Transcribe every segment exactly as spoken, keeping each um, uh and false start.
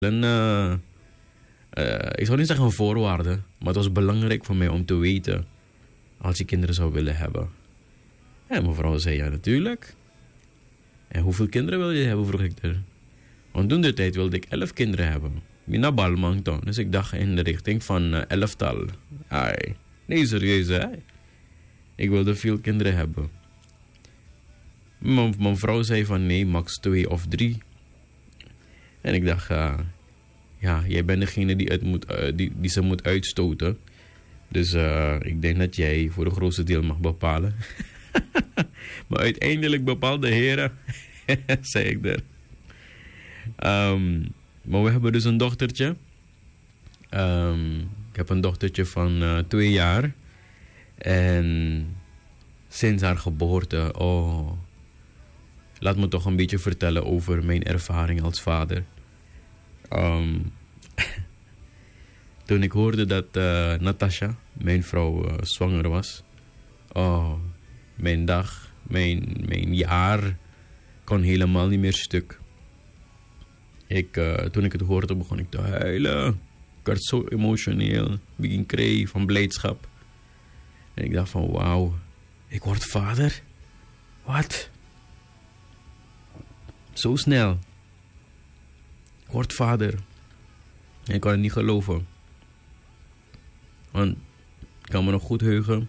een, uh, uh, ik zou niet zeggen een voorwaarde, maar het was belangrijk voor mij om te weten als je kinderen zou willen hebben. En mevrouw zei ja, natuurlijk. En hoeveel kinderen wil je hebben, vroeg ik er. Want toen de tijd wilde ik elf kinderen hebben. Mina balmang dan. Dus ik dacht in de richting van uh, elftal. Ai. Nee, serieus hè. Ik wilde veel kinderen hebben. M- mijn vrouw zei van nee, max twee of drie. En ik dacht, uh, ja, jij bent degene die, het moet, uh, die, die ze moet uitstoten. Dus uh, ik denk dat jij voor het grootste deel mag bepalen. Maar uiteindelijk bepaalde heren, zei ik er. Um, maar we hebben dus een dochtertje. Um, ik heb een dochtertje van uh, twee jaar. En sinds haar geboorte, oh, laat me toch een beetje vertellen over mijn ervaring als vader. Um, toen ik hoorde dat uh, Natasha, mijn vrouw, uh, zwanger was. Oh, mijn dag, mijn, mijn jaar kon helemaal niet meer stuk. Ik, uh, toen ik het hoorde, begon ik te huilen. Ik werd zo emotioneel. Ik begin kreeg van blijdschap. En ik dacht van, wauw, ik word vader? Wat? Zo snel. Ik word vader. En ik kan het niet geloven. Want ik kan me nog goed heugen.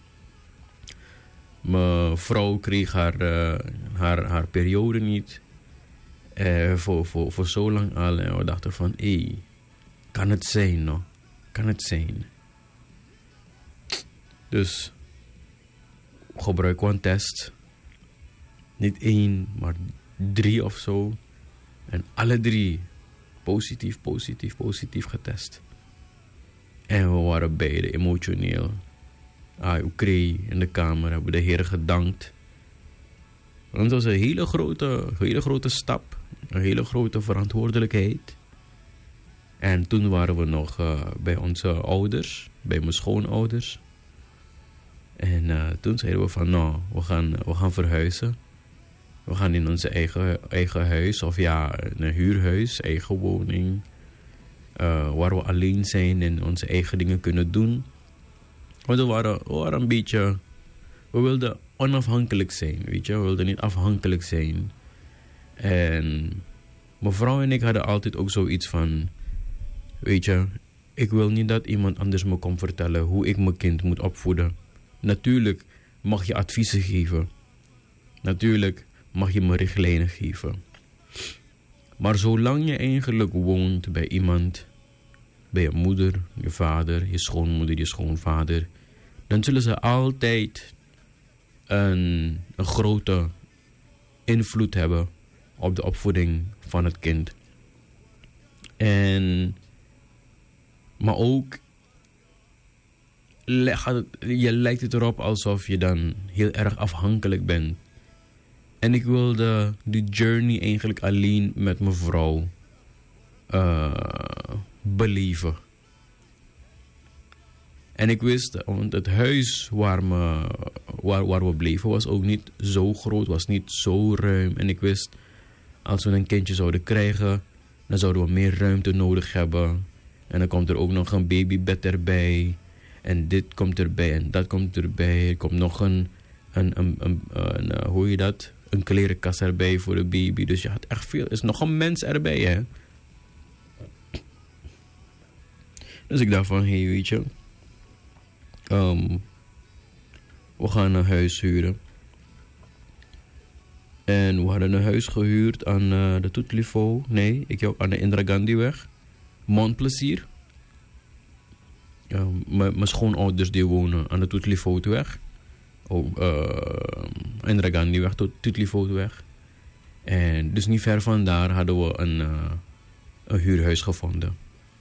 Mijn vrouw kreeg haar, uh, haar, haar periode niet. Uh, voor, voor, voor zo lang al. En we dachten van, hé, hey, kan het zijn, no? Kan het zijn? Dus gebruik een test. Niet één, maar drie of zo. En alle drie positief, positief, positief getest. En we waren beide emotioneel. Ah, Oekraïne in de kamer hebben de Heer gedankt. Want het was een hele grote, hele grote stap. Een hele grote verantwoordelijkheid. En toen waren we nog uh, bij onze ouders. Bij mijn schoonouders. En uh, toen zeiden we van nou, we gaan, we gaan verhuizen. We gaan in onze eigen, eigen huis. Of ja, een huurhuis, eigen woning. Uh, waar we alleen zijn en onze eigen dingen kunnen doen. Want we waren, we waren een beetje... We wilden onafhankelijk zijn, weet je. We wilden niet afhankelijk zijn. En mijn vrouw en ik hadden altijd ook zoiets van... Weet je, ik wil niet dat iemand anders me komt vertellen hoe ik mijn kind moet opvoeden. Natuurlijk mag je adviezen geven. Natuurlijk mag je me richtlijnen geven. Maar zolang je eigenlijk woont bij iemand... Bij je moeder, je vader, je schoonmoeder, je schoonvader... Dan zullen ze altijd een, een grote invloed hebben op de opvoeding van het kind. En... Maar ook... Je lijkt het erop alsof je dan heel erg afhankelijk bent. En ik wilde die journey eigenlijk alleen met mijn vrouw uh, beleven. En ik wist, want het huis waar, me, waar, waar we bleven was ook niet zo groot, was niet zo ruim. En ik wist, als we een kindje zouden krijgen, dan zouden we meer ruimte nodig hebben. En dan komt er ook nog een babybed erbij. En dit komt erbij en dat komt erbij. Er komt nog een, een, een, een, een, een hoe je dat? Een klerenkast erbij voor de baby. Dus je had echt veel. Er is nog een mens erbij, hè. Dus ik dacht van, hé, hey, weet je. Um, we gaan een huis huren. En we hadden een huis gehuurd aan uh, de Toetlifo. Nee, ik heb aan de Indra Gandhiweg. Mondplezier. Uh, Mijn schoonouders die wonen aan de Toetlifo-weg. Oh, uh, Indra Gandhiweg tot Toetlifo-weg. En dus niet ver van daar hadden we een, uh, een huurhuis gevonden.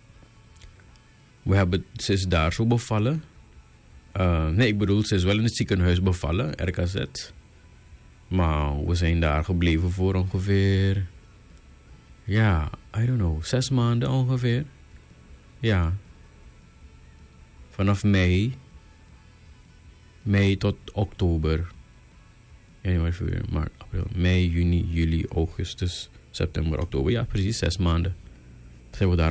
We hebben, ze is daar zo bevallen. Uh, nee, ik bedoel, ze is wel in het ziekenhuis bevallen, R K Z. Maar we zijn daar gebleven voor ongeveer... Ja, I don't know, zes maanden ongeveer. Ja. Vanaf mei. Mei tot oktober. Januari, februari, maart, april, mei, juni, juli, augustus, september, oktober. Ja, precies, zes maanden. zijn we daar